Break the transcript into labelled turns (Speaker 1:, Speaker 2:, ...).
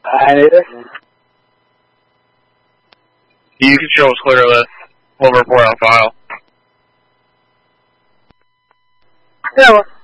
Speaker 1: Neither.
Speaker 2: You can show us clear list. We'll report on file.
Speaker 1: Yeah, well.